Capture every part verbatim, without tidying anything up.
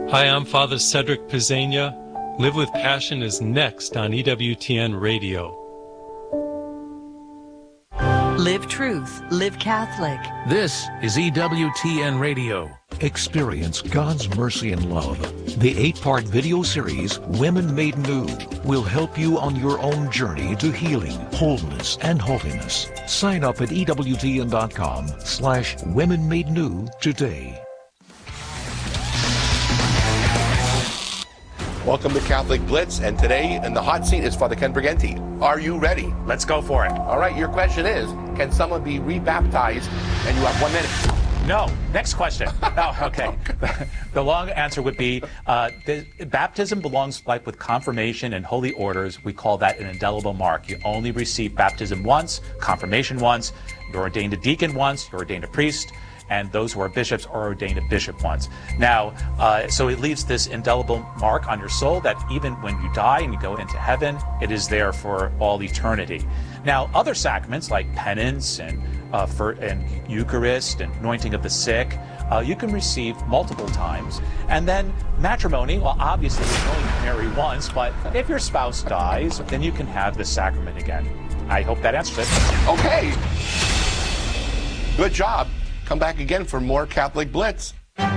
Hi, I'm Father Cedric Pizzania. Live with Passion is next on E W T N Radio. Live Truth, Live Catholic. This is E W T N Radio. Experience God's mercy and love. The eight-part video series, Women Made New, will help you on your own journey to healing, wholeness, and holiness. Sign up at EWTN.com slash Women Made New today. Welcome to Catholic Blitz, and today in the hot seat is Father Ken Briganti. Are you ready? Let's go for it. All right, your question is, can someone be rebaptized? And you have one minute. No. Next question. Oh, okay. The long answer would be, uh, the, baptism belongs like with confirmation and holy orders. We call that an indelible mark. You only receive baptism once, confirmation once, you're ordained a deacon once, you're ordained a priest, and those who are bishops are ordained a bishop once. Now, uh, so it leaves this indelible mark on your soul that even when you die and you go into heaven, it is there for all eternity. Now, other sacraments like penance and uh, for and Eucharist and anointing of the sick, uh, you can receive multiple times. And then matrimony, well, obviously you can only marry once, but if your spouse dies, then you can have the sacrament again. I hope that answers it. Okay. Good job. Come back again for more Catholic Blitz.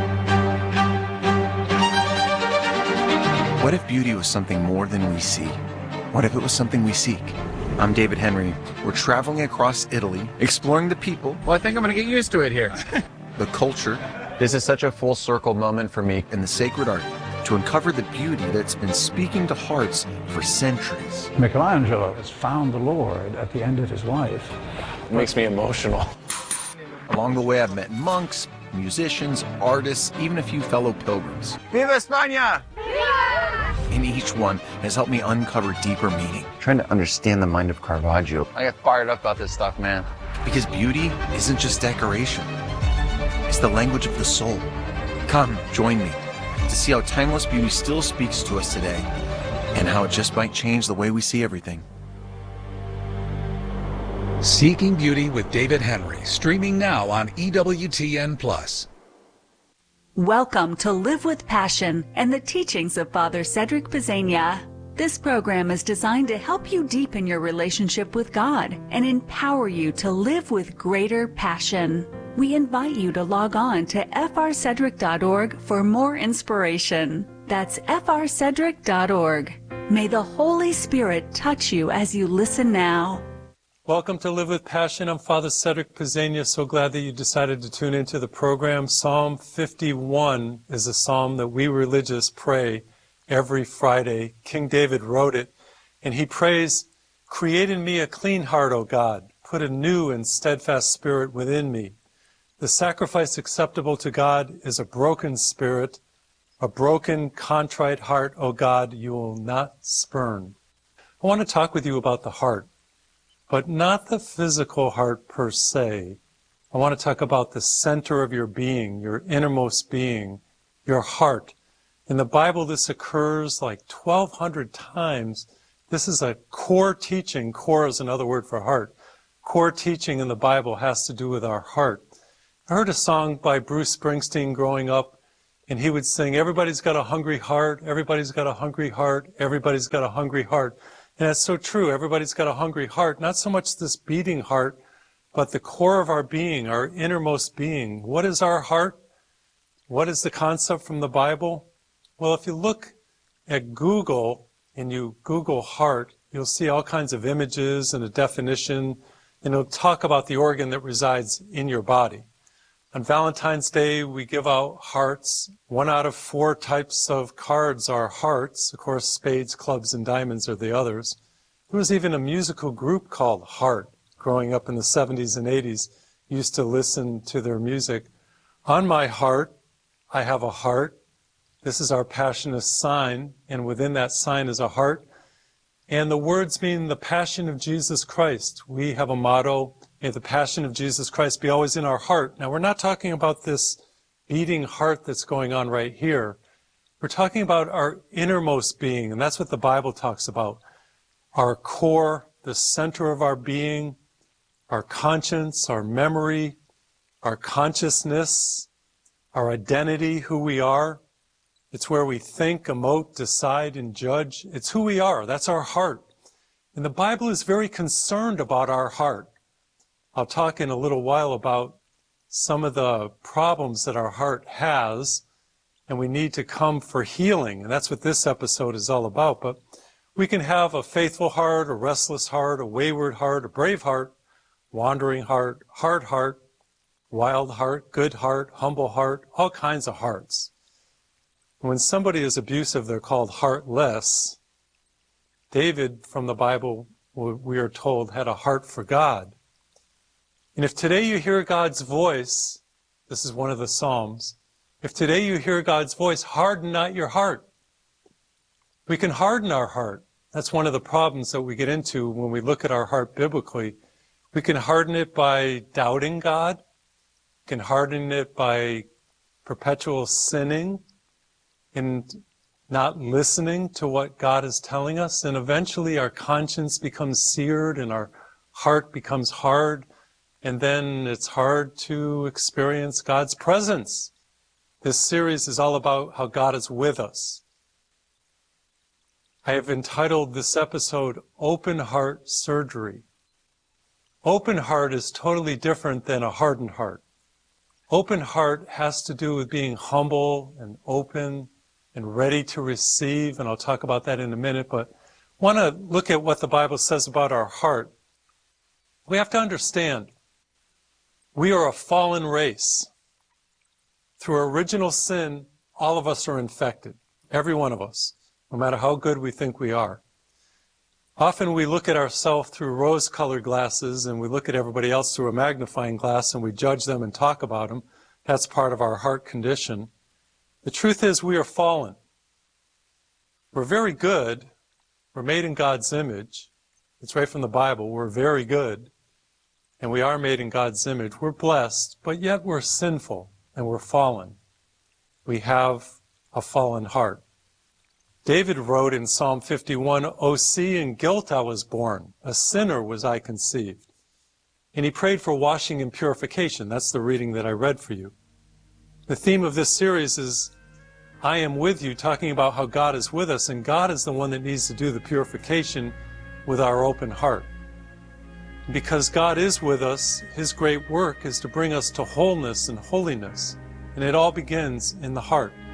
What if beauty was something more than we see? What if it was something we seek? I'm David Henry. We're traveling across Italy, exploring the people. Well, I think I'm going to get used to it here. The culture. This is such a full circle moment for me. And the sacred art to uncover the beauty that's been speaking to hearts for centuries. Michelangelo has found the Lord at the end of his life. It makes me emotional. Along the way, I've met monks, musicians, artists, even a few fellow pilgrims. Viva España! And each one has helped me uncover deeper meaning. Trying to understand the mind of Caravaggio. I get fired up about this stuff, man. Because beauty isn't just decoration. It's the language of the soul. Come, join me to see how timeless beauty still speaks to us today and how it just might change the way we see everything. Seeking Beauty with David Henry, streaming now on E W T N plus. Welcome to Live with Passion and the teachings of Father Cedric Pizzania. This program is designed to help you deepen your relationship with God and empower you to live with greater passion. We invite you to log on to f r cedric dot org for more inspiration. That's f r cedric dot org. May the Holy Spirit touch you as you listen now. Welcome to Live with Passion. I'm Father Cedric Pizzania. So glad that you decided to tune into the program. Psalm fifty-one is a psalm that we religious pray every Friday. King David wrote it, and he prays, "Create in me a clean heart, O God. Put a new and steadfast spirit within me. The sacrifice acceptable to God is a broken spirit. A broken, contrite heart, O God, you will not spurn." I want to talk with you about the heart, but not the physical heart per se. I want to talk about the center of your being, your innermost being, your heart. In the Bible, this occurs like twelve hundred times. This is a core teaching. Core is another word for heart. Core teaching in the Bible has to do with our heart. I heard a song by Bruce Springsteen growing up, and he would sing, "Everybody's got a hungry heart, everybody's got a hungry heart, everybody's got a hungry heart." And that's so true. Everybody's got a hungry heart. Not so much this beating heart, but the core of our being, our innermost being. What is our heart? What is the concept from the Bible? Well, if you look at Google and you Google heart, you'll see all kinds of images and a definition, and it'll talk about the organ that resides in your body. On Valentine's Day, we give out hearts. One out of four types of cards are hearts. Of course, spades, clubs, and diamonds are the others. There was even a musical group called Heart. Growing up in the seventies and eighties, used to listen to their music. On my heart, I have a heart. This is our Passionist sign, and within that sign is a heart. And the words mean the passion of Jesus Christ. We have a motto, "May the passion of Jesus Christ be always in our heart." Now, we're not talking about this beating heart that's going on right here. We're talking about our innermost being, and that's what the Bible talks about. Our core, the center of our being, our conscience, our memory, our consciousness, our identity, who we are. It's where we think, emote, decide, and judge. It's who we are. That's our heart. And the Bible is very concerned about our heart. I'll talk in a little while about some of the problems that our heart has, and we need to come for healing. And that's what this episode is all about. But we can have a faithful heart, a restless heart, a wayward heart, a brave heart, wandering heart, hard heart, wild heart, good heart, humble heart, all kinds of hearts. When somebody is abusive, they're called heartless. David, from the Bible, we are told, had a heart for God. And if today you hear God's voice, this is one of the Psalms, if today you hear God's voice, harden not your heart. We can harden our heart. That's one of the problems that we get into when we look at our heart biblically. We can harden it by doubting God. We can harden it by perpetual sinning and not listening to what God is telling us. And eventually our conscience becomes seared and our heart becomes hard. And then it's hard to experience God's presence. This series is all about how God is with us. I have entitled this episode, Open Heart Surgery. Open heart is totally different than a hardened heart. Open heart has to do with being humble and open and ready to receive, and I'll talk about that in a minute, but I want to look at what the Bible says about our heart. We have to understand, we are a fallen race. Through original sin, all of us are infected, every one of us, no matter how good we think we are. Often we look at ourselves through rose-colored glasses and we look at everybody else through a magnifying glass and we judge them and talk about them. That's part of our heart condition. The truth is we are fallen. We're very good. We're made in God's image. It's right from the Bible. We're very good. And we are made in God's image. We're blessed, but yet we're sinful and we're fallen. We have a fallen heart. David wrote in Psalm fifty-one, O see, in guilt I was born, a sinner was I conceived. And he prayed for washing and purification. That's the reading that I read for you. The theme of this series is, I am with you, talking about how God is with us, and God is the one that needs to do the purification with our open heart. Because God is with us, His great work is to bring us to wholeness and holiness, and it all begins in the heart.